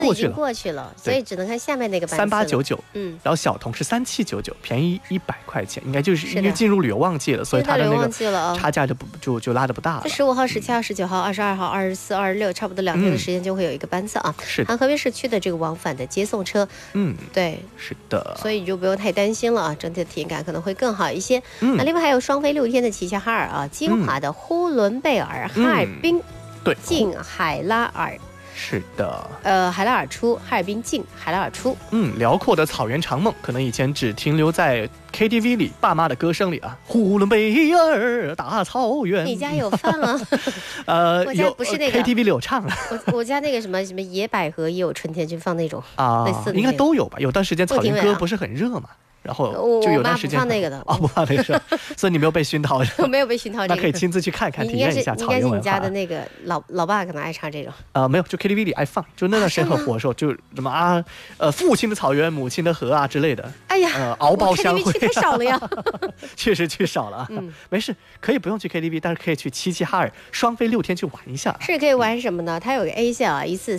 已经过去了，所以只能看下面那个班次了。 3899，然后小童是3799，便宜100块钱，应该就是因为进入旅游旺季了，所以它的那个差价就拉得不大了。 15号、17号、19号、22号、24、26，差不多2天的时间就会有一个班次啊。 是和平市区的这个往返的接送车，对， 是的， 所以你就不用太担心了啊，整体的体验感可能会更好一些。那另外还有双飞6天的齐齐哈尔啊，金华的呼伦贝尔、哈尔滨， 对， 进海拉尔。 是的， 海拉尔出，哈尔滨进，海拉尔出。 辽阔的草原长梦，可能以前只停留在 KTV 里，爸妈的歌声里啊。呼伦贝尔大草原， 你家有放啊？我家不是那个 KTV 里有唱啊。 我家那个什么野百合也有春天就放那种类似的， 应该都有吧？有段时间草原歌不是很热嘛？然后就有段时间我妈不放那个的不放那个是吧？所以你没有被熏陶。 我没有被熏陶， 那可以亲自去看看，体验一下草原文化。 应该是你家的那个老爸可能爱唱这种。 没有，就 KTV 里爱放，就那段时间很火的时候，就什么父亲的草原，母亲的河啊之类的。 哎呀， 敖包相会。 KTV 去太少了呀。 确实去少了啊。没事，可以不用去 KTV， 但是可以去齐齐哈尔双飞6天去玩一下。 是可以玩什么呢？它有个 A 线啊，一次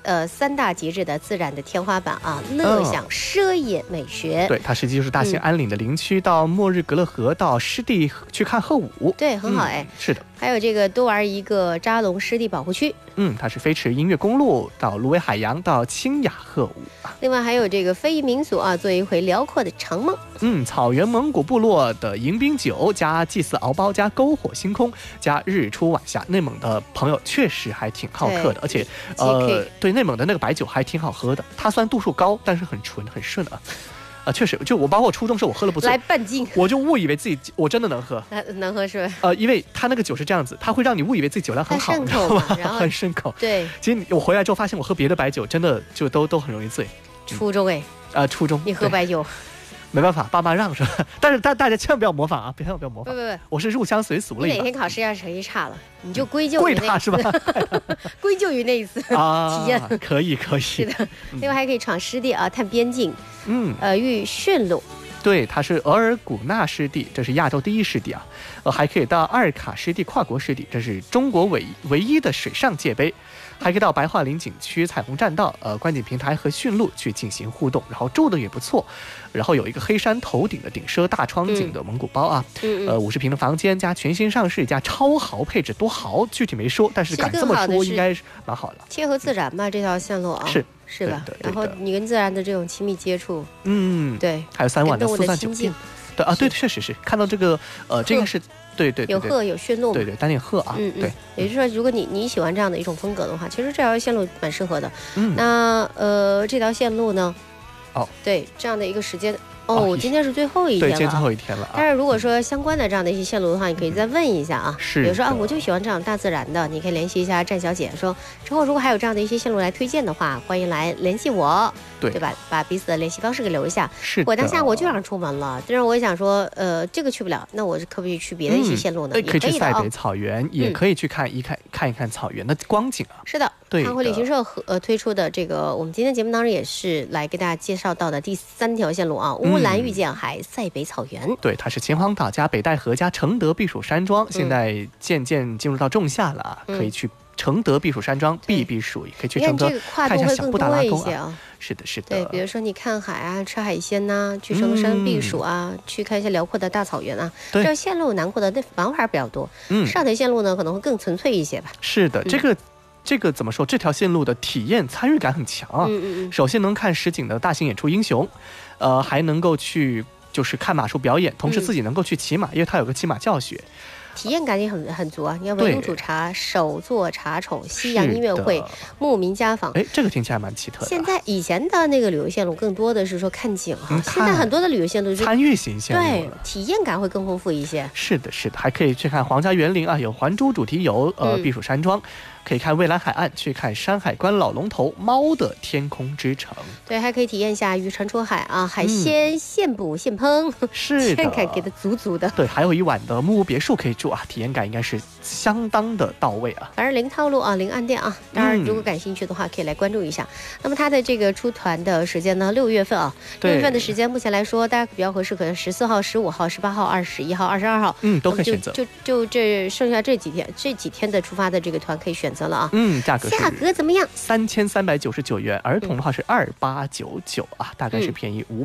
3大极致的自然的天花板啊，乐享奢野美学。 对，它实际就是大兴安岭的林区到末日格勒河到湿地去看鹤舞。 对，很好哎。 是的。 还有这个多玩一个扎龙湿地保护区。 它是飞驰音乐公路到芦苇海洋到清雅鹤舞。 另外还有这个非遗民俗啊，做一回辽阔的长梦。 草原蒙古部落的迎宾酒加祭祀敖包加篝火星空加日出晚霞，内蒙的朋友确实还挺好客的，而且对内蒙的那个白酒还挺好喝的，它虽然度数高，但是很纯很顺啊。确实，就我包括初中时候我喝了不醉， 来半斤， 我就误以为自己我真的能喝， 能喝是吧？ 因为它那个酒是这样子，它会让你误以为自己酒量很好， 很顺口嘛， 然后很顺口。 对， 其实我回来之后发现，我喝别的白酒真的就都很容易醉。 初中初中你喝白酒。 没办法，爸妈让是吧？但是大家千万不要模仿啊！千万不要模仿。 不， 我是入乡随俗了。 你哪天考试要成绩差了，你就归咎于他是吧？ 归咎于那一次体验。 可以。 是的，另外还可以闯湿地啊，探边境。遇驯鹿。 对，它是额尔古纳湿地，这是亚洲第1湿地啊。还可以到阿尔卡湿地跨国湿地，这是中国唯一的水上界碑。还可以到白桦林景区彩虹栈道、观景平台和驯鹿去进行互动，然后住的也不错。然后有一个黑山头顶的顶奢大窗景的蒙古包啊，50平的房间加全新上市加超豪配置，多豪具体没说，但是敢这么说应该是蛮好的。 贴合自然嘛，这条线路啊，是吧？然后你跟自然的这种亲密接触，对， 还有3晚的速算酒店。对，确实是看到这个这个是。对，有鹤有驯鹿， 对，单点鹤啊，对， 也就是说，如果你喜欢这样的一种风格的话，其实这条线路蛮适合的。那这条线路呢？对，这样的一个时间。今天是最后一天了。对， 今天最后一天了。 但是如果说相关的这样的一些线路的话，你可以再问一下啊。 是。 比如说我就喜欢这样大自然的，你可以联系一下战小姐，说之后如果还有这样的一些线路来推荐的话，欢迎来联系我，对吧？把彼此的联系方式给留一下。 是。 我当下我就想出门了，但是我也想说，这个去不了，那我可不可以去别的一些线路呢？ 也可以去塞北草原，也可以去看一看草原的光景啊。 是的。 对。 康辉旅行社推出的这个，我们今天节目当中也是来给大家介绍到的第3条线路啊，乌兰遇见海。塞北草原， 对，它是秦皇岛加北戴河加承德避暑山庄，现在渐渐进入到仲夏了，可以去承德避暑山庄避暑，也可以去承德看一下小布达拉宫啊。是的。 对，比如说你看海啊，吃海鲜呐，去承德山避暑啊，去看一些辽阔的大草原啊。这条线路囊括的玩法比较多，上条线路呢可能会更纯粹一些吧。 是的，这个怎么说？这条线路的体验参与感很强啊。首先能看实景的大型演出英雄，还能够去。就是看马术表演，同时自己能够去骑马，因为它有个骑马教学， 体验感也很足啊！你看文物煮茶、手作茶宠、西洋音乐会、牧民家访， 这个听起来蛮奇特的。 现在以前的那个旅游线路更多的是说看景哈，现在很多的旅游线路参与型线路， 对，体验感会更丰富一些。 是的，还可以去看皇家园林啊，有还珠主题游，避暑山庄。可以看蔚蓝海岸，去看山海关老龙头猫的天空之城。 对，还可以体验一下渔船出海啊，海鲜现捕现烹， 是的， 感给的足足的。 对，还有一晚的木屋别墅可以住啊，体验感应该是相当的到位啊。 反正零套路啊，零暗店啊，当然如果感兴趣的话，可以来关注一下。那么它的这个出团的时间呢，6月份啊，6月份的时间目前来说，大家比较合适，可能14号、15号、18号、21号、22号， 都可以选择。 就这剩下这几天的出发的这个团可以选选择了啊。 价格怎么样？ 3399元，儿童的话是2899啊，大概是便宜